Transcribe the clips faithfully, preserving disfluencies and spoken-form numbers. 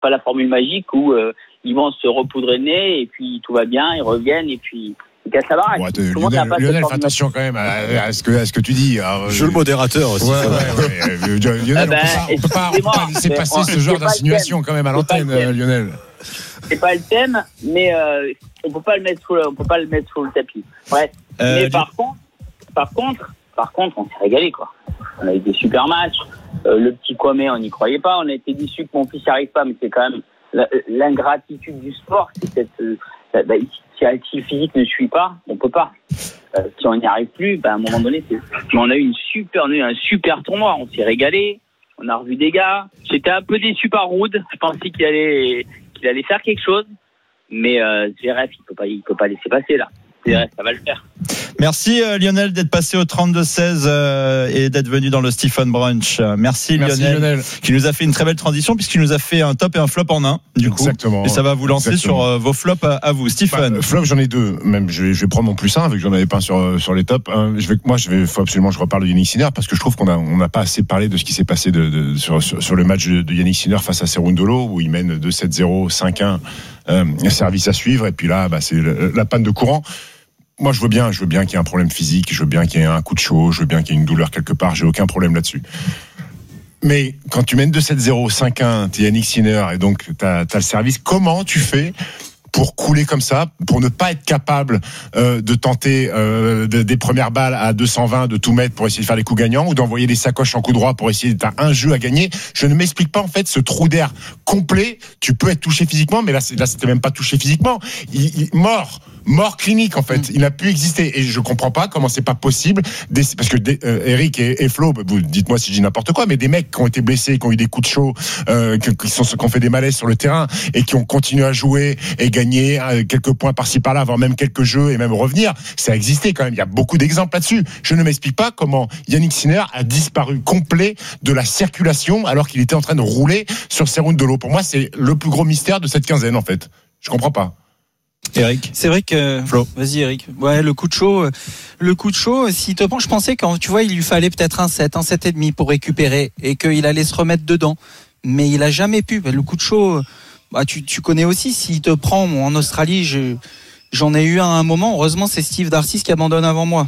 pas la formule magique où euh, ils vont se repoudrer le nez et puis tout va bien, ils reviennent et puis ils cassent la baraque. Ouais, Lionel, Lionel fais attention quand même à, à, ce que, à ce que tu dis. Alors, je le modérateur aussi. Ouais, ouais, ouais. Lionel, ben, on ne peut pas, peut pas laisser passer on, ce genre d'insinuation quand même à l'antenne, Lionel. C'est pas le thème, mais euh, on peut pas le mettre sous le, on peut pas le mettre sous le tapis. Bref. Euh, mais par du... contre, par contre, par contre, on s'est régalé quoi. On a eu des super matchs. Euh, le petit Kwame, on n'y croyait pas. On a été déçus que mon fils n'y arrive pas, mais c'est quand même la, l'ingratitude du sport. C'est cette, euh, bah, si le physique ne suit pas, on peut pas. Euh, si on n'y arrive plus, bah, à un moment donné, c'est... Mais on a eu une super, on a eu un super tournoi. On s'est régalé. On a revu des gars. J'étais un peu déçu par Ruud. Je pensais qu'il allait, qu'il allait faire quelque chose, mais euh, Zverev, il peut pas, il peut pas laisser passer là. Zverev, ça va le faire. Merci euh, Lionel d'être passé au trente-deux seize euh, et d'être venu dans le Stephen Brunch. Merci, Merci Lionel, Lionel qui nous a fait une très belle transition puisqu'il nous a fait un top et un flop en un du coup. Exactement. Et ça va vous lancer Exactement. sur euh, vos flops à, à vous, Stephen. Bah, flop, j'en ai deux. Même je vais, je vais prendre mon plus un vu que j'en avais pas sur sur les tops. Un, je vais, moi, je vais faut absolument je reparle de Yannick Sinner parce que je trouve qu'on a on n'a pas assez parlé de ce qui s'est passé de, de sur, sur sur le match de, de Yannick Sinner face à Cerundolo où il mène deux sept zéro, cinq un, euh, service à suivre et puis là, bah, c'est le, la panne de courant. Moi, je veux bien, je veux bien qu'il y ait un problème physique, je veux bien qu'il y ait un coup de chaud, je veux bien qu'il y ait une douleur quelque part, j'ai aucun problème là-dessus. Mais quand tu mènes deux sept zéro, cinq un, t'es Yannick Sinner et donc t'as, t'as le service, comment tu fais pour couler comme ça, pour ne pas être capable euh, de tenter euh, de, des premières balles à deux cent vingt, de tout mettre pour essayer de faire les coups gagnants, ou d'envoyer des sacoches en coup droit pour essayer d'être un jeu à gagner. Je ne m'explique pas en fait ce trou d'air complet. Tu peux être touché physiquement, mais là, c'est, là c'était même pas touché physiquement. Il, il, mort. Mort clinique en fait, il n'a plus existé et je comprends pas comment c'est pas possible des, parce que des, euh, Eric et, et Flo, vous dites-moi si je dis n'importe quoi, mais des mecs qui ont été blessés, qui ont eu des coups de chaud, euh, qui, qui sont qui ont fait des malaises sur le terrain et qui ont continué à jouer et gagner euh, quelques points par-ci par-là, avoir même quelques jeux et même revenir, ça a existé quand même. Il y a beaucoup d'exemples là-dessus. Je ne m'explique pas comment Yannick Sinner a disparu complet de la circulation alors qu'il était en train de rouler sur Cerundolo. Pour moi, c'est le plus gros mystère de cette quinzaine en fait. Je comprends pas. Eric. C'est vrai que Flo. Vas-y Eric. Ouais, le coup de chaud, le coup de chaud, s'il te prend, je pensais quand tu vois, il lui fallait peut-être un sept, un sept et demi pour récupérer et qu'il allait se remettre dedans. Mais il a jamais pu. Le coup de chaud, bah tu tu connais aussi s'il te prend en Australie, je J'en ai eu un à un moment. Heureusement, c'est Steve Darcis qui abandonne avant moi.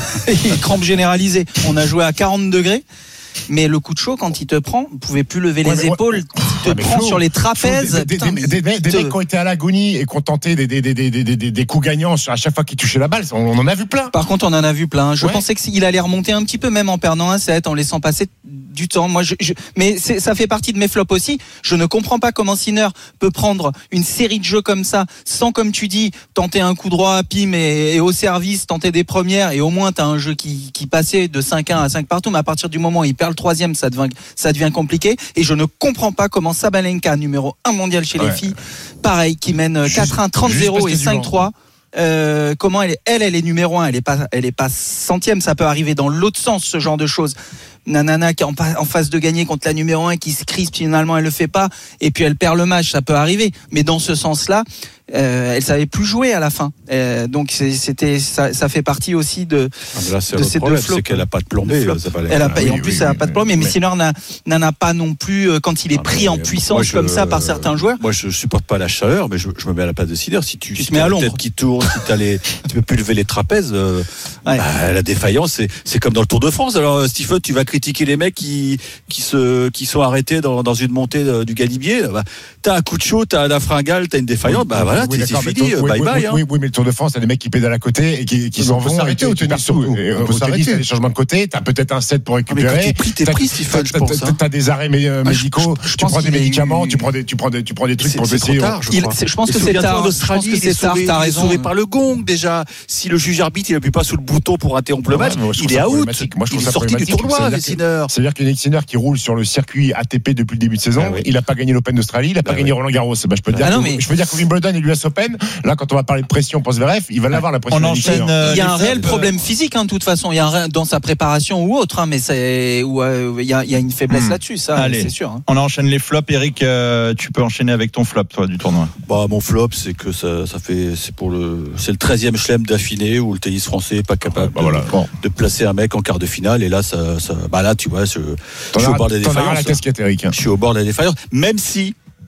Il crampe généralisée. On a joué à quarante degrés. Mais le coup de chaud, quand il te prend, vous ne pouvez plus lever ouais, les épaules. Ouais. Il te ah, prend Flo, sur les trapèzes. Flo, des, putain, des, des, des, des te... mecs qui ont été à l'agonie et qui ont tenté des, des, des, des, des, des, des coups gagnants à chaque fois qu'ils touchaient la balle. On, on en a vu plein. Par contre, on en a vu plein. Je ouais. pensais qu'il allait remonter un petit peu, même en perdant un set, en laissant passer du temps. Moi, je, je... Mais c'est, ça fait partie de mes flops aussi. Je ne comprends pas comment Sinner peut prendre une série de jeux comme ça, sans, comme tu dis, tenter un coup droit à Pim et, et au service, tenter des premières, et au moins tu as un jeu qui, qui passait de cinq un à cinq partout, mais à partir du moment où il perd le troisième, ça devient, ça devient compliqué. Et je ne comprends pas comment Sabalenka, numéro un mondial chez ouais. les filles, pareil, qui mène quatre un, trente zéro et cinq trois. Euh, comment elle est, elle, elle est numéro un, elle est pas, elle est pas centième, ça peut arriver dans l'autre sens, ce genre de choses. Nanana qui est en, en phase de gagner contre la numéro un, qui se crispe, finalement elle le fait pas, et puis elle perd le match, ça peut arriver. Mais dans ce sens-là, euh, elle savait plus jouer à la fin. Euh, donc c'est, c'était, ça, ça fait partie aussi de, ah, là, c'est de ces problème, deux flops. C'est qu'elle a pas de plombée. Elle a pas, ah, et oui, en plus oui, elle a oui, pas de plombée. Mais, mais Sinner n'a, n'en a pas non plus quand il est ah, pris en puissance je, comme ça par certains joueurs. Moi je supporte pas la chaleur, mais je, je me mets à la place de Sinner. Si tu, tu si te mets à l'ombre, la tête qui tourne, si t'as les, tu peux plus lever les trapèzes. Euh, ouais. bah, la défaillance, c'est, c'est comme dans le Tour de France. Alors Stephen, tu vas critiquer les mecs qui, qui se, qui sont arrêtés dans, dans une montée de, du Galibier. Bah, t'as un coup de chaud, t'as la fringale, t'as une défaillance. Oui, bah voilà, oui, c'est fini. Oui, bye oui, bye. Oui, hein. oui, oui, mais le Tour de France, t'as des mecs qui pédalent à côté et qui, qui s'en vont. S'arrêter au tennis surtout. On peut s'arrêter. T'as des changements de côté. T'as peut-être un set pour récupérer. T'es pris, t'es pris, Stephen, je pense. T'as des arrêts médicaux. Tu prends des médicaments. Tu prends des, tu prends des, tu prends des trucs pour essayer. Je pense que c'est tard. Je pense que c'est tard. T'as raison. Sauvé par le gong déjà. Si le juge arbitre il appuie pas sous le bouton pour interrompre le match, il est out. Il est sorti du tournoi. Sinner. C'est-à-dire que Yannick Sinner qui roule sur le circuit A T P depuis le début de saison, il a pas gagné l'Open d'Australie, il a pas gagné Roland Garros. Bah je peux dire, je peux dire que Wimbledon et l'U S Open, là quand on va parler de pression pour Zverev, il va l'avoir la pression. On enchaîne. Il y a un réel problème physique, hein, de toute façon. Il y a un dans sa préparation ou autre, hein, mais c'est où euh, il y a il y a une faiblesse hmm. là-dessus, ça, Allez, c'est sûr. Hein. On enchaîne les flops. Eric, euh, tu peux enchaîner avec ton flop, toi, du tournoi. Bah mon flop, c'est que ça, ça fait, c'est pour le, c'est le treizième chelem d'affiné où le tennis français est pas capable bah, de, voilà. bon. de placer un mec en quart de finale. Et là, ça, ça bah là, tu vois, je, je suis au bord de la défaillance. La casquette, Eric. Je suis au bord de la défaillance, même si.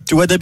Tu vois,